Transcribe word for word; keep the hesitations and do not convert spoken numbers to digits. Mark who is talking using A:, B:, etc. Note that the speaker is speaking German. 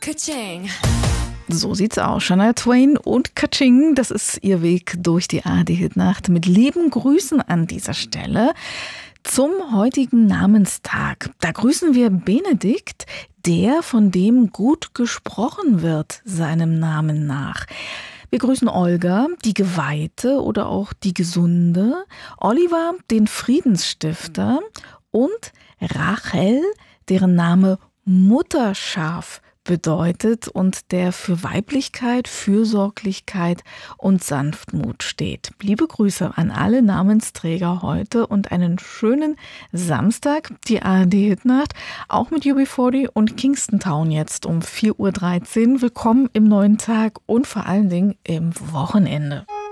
A: Ka-ching.
B: So sieht's aus. Shania Twain und Ka-ching, das ist ihr Weg durch die A R D-Hitnacht. Mit lieben Grüßen an dieser Stelle zum heutigen Namenstag. Da grüßen wir Benedikt, der, von dem gut gesprochen wird, seinem Namen nach. Wir grüßen Olga, die Geweihte oder auch die Gesunde, Oliver, den Friedensstifter und Rachel, deren Name Mutterschaf bedeutet und der für Weiblichkeit, Fürsorglichkeit und Sanftmut steht. Liebe Grüße an alle Namensträger heute und einen schönen Samstag, die A R D-Hitnacht, auch mit U B vierzig und Kingston Town jetzt um vier Uhr dreizehn. Willkommen im neuen Tag und vor allen Dingen im Wochenende.